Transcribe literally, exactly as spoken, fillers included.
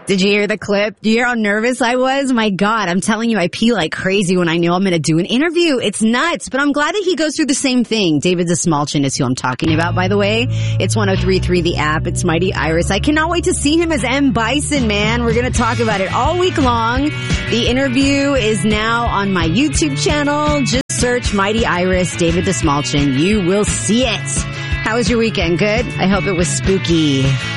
Did you hear the clip? Do you hear how nervous I was? My God, I'm telling you, I pee like crazy when I know I'm going to do an interview. It's nuts, but I'm glad that he goes through the same thing. David Dastmalchian is who I'm talking about, by the way. It's one oh three point three The App. It's Mighty Iris. I cannot wait to see him as M. Bison, man. We're going to talk about it all week long. The interview is now on my YouTube channel. Just search Mighty Iris, David Dastmalchian. You will see it. How was your weekend? Good? I hope it was spooky.